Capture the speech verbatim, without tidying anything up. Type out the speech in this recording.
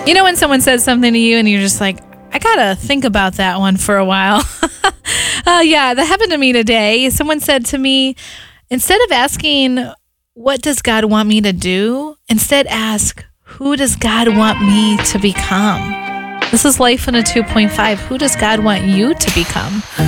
You know when someone says something to you and you're just like, I gotta think about that one for a while. uh, yeah, that happened to me today. Someone said to me, instead of asking, what does God want me to do? Instead ask, who does God want me to become? This is Life in a two point five. Who does God want you to become?